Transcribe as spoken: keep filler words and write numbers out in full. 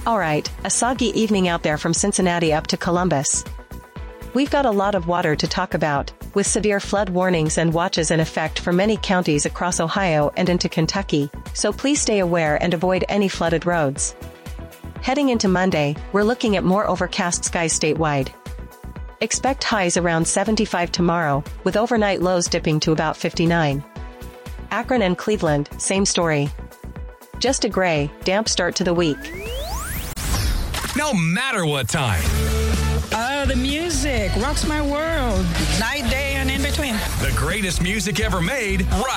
Alright, a soggy evening out there from Cincinnati up to Columbus. We've got a lot of water to talk about, with severe flood warnings and watches in effect for many counties across Ohio and into Kentucky, so please stay aware and avoid any flooded roads. Heading into Monday, we're looking at more overcast skies statewide. Expect highs around seventy-five tomorrow, with overnight lows dipping to about fifty-nine. Akron and Cleveland, same story. Just a gray, damp start to the week. No matter what time. Oh, the music rocks my world. Night, day, and in between. The greatest music ever made, right